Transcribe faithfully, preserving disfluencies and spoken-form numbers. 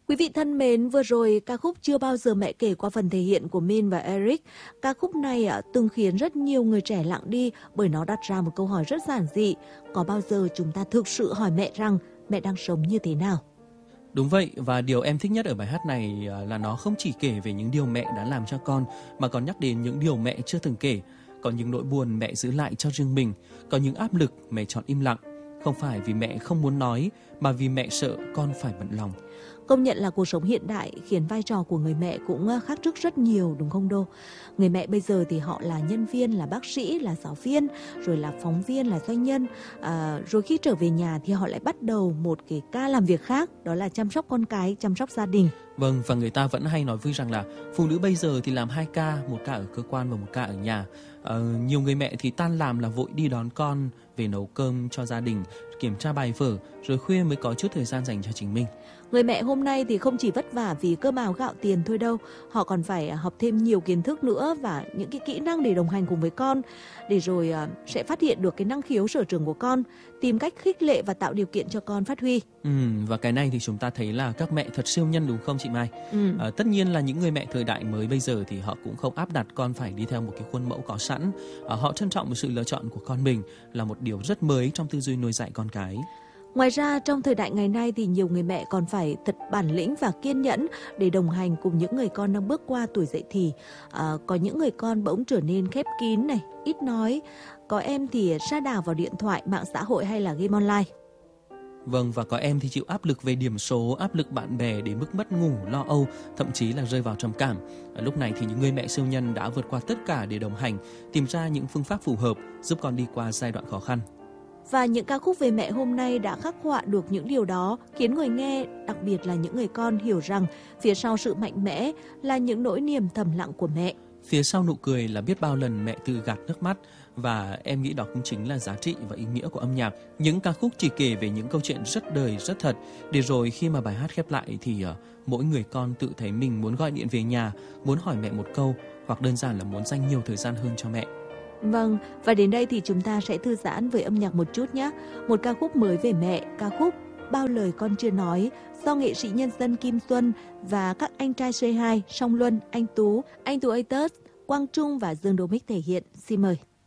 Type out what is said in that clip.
Quý vị thân mến, vừa rồi ca khúc Chưa Bao Giờ Mẹ Kể qua phần thể hiện của Min và Eric. Ca khúc này à, từng khiến rất nhiều người trẻ lặng đi bởi nó đặt ra một câu hỏi rất giản dị. Có bao giờ chúng ta thực sự hỏi mẹ rằng mẹ đang sống như thế nào? Đúng vậy, và điều em thích nhất ở bài hát này là nó không chỉ kể về những điều mẹ đã làm cho con, mà còn nhắc đến những điều mẹ chưa từng kể. Có những nỗi buồn mẹ giữ lại cho riêng mình, có những áp lực mẹ chọn im lặng. Không phải vì mẹ không muốn nói, mà vì mẹ sợ con phải bận lòng. Công nhận là cuộc sống hiện đại khiến vai trò của người mẹ cũng khác trước rất nhiều, đúng không Đô? Người mẹ bây giờ thì họ là nhân viên, là bác sĩ, là giáo viên, rồi là phóng viên, là doanh nhân. À, rồi khi trở về nhà thì họ lại bắt đầu một cái ca làm việc khác, đó là chăm sóc con cái, chăm sóc gia đình. Vâng, và người ta vẫn hay nói vui rằng là phụ nữ bây giờ thì làm hai ca, một ca ở cơ quan và một ca ở nhà. À, nhiều người mẹ thì tan làm là vội đi đón con, về nấu cơm cho gia đình, kiểm tra bài vở, rồi khuya mới có chút thời gian dành cho chính mình. Người mẹ hôm nay thì không chỉ vất vả vì cơm áo gạo tiền thôi đâu, họ còn phải học thêm nhiều kiến thức nữa và những cái kỹ năng để đồng hành cùng với con, để rồi sẽ phát hiện được cái năng khiếu sở trường của con, tìm cách khích lệ và tạo điều kiện cho con phát huy. Ừ, và cái này thì chúng ta thấy là các mẹ thật siêu nhân, đúng không chị Mai? Ừ. À, tất nhiên là những người mẹ thời đại mới bây giờ thì họ cũng không áp đặt con phải đi theo một cái khuôn mẫu có sẵn. À, họ trân trọng một sự lựa chọn của con mình là một điều rất mới trong tư duy nuôi dạy con cái. Ngoài ra, trong thời đại ngày nay thì nhiều người mẹ còn phải thật bản lĩnh và kiên nhẫn để đồng hành cùng những người con đang bước qua tuổi dậy thì. À, có những người con bỗng trở nên khép kín này, ít nói. Có em thì sa đà vào điện thoại, mạng xã hội hay là game online. Vâng, và có em thì chịu áp lực về điểm số, áp lực bạn bè đến mức mất ngủ, lo âu, thậm chí là rơi vào trầm cảm. Ở lúc này thì những người mẹ siêu nhân đã vượt qua tất cả để đồng hành, tìm ra những phương pháp phù hợp giúp con đi qua giai đoạn khó khăn. Và những ca khúc về mẹ hôm nay đã khắc họa được những điều đó, khiến người nghe, đặc biệt là những người con, hiểu rằng phía sau sự mạnh mẽ là những nỗi niềm thầm lặng của mẹ. Phía sau nụ cười là biết bao lần mẹ tự gạt nước mắt, và em nghĩ đó cũng chính là giá trị và ý nghĩa của âm nhạc. Những ca khúc chỉ kể về những câu chuyện rất đời, rất thật, để rồi khi mà bài hát khép lại thì uh, mỗi người con tự thấy mình muốn gọi điện về nhà, muốn hỏi mẹ một câu, hoặc đơn giản là muốn dành nhiều thời gian hơn cho mẹ. Vâng, và đến đây thì chúng ta sẽ thư giãn với âm nhạc một chút nhé. Một ca khúc mới về mẹ, ca khúc Bao Lời Con Chưa Nói, do nghệ sĩ nhân dân Kim Xuân và các anh trai xê hai Song Luân, Anh Tú, Anh Tú Atus, Quang Trung và Dương Đô Mích thể hiện. Xin mời.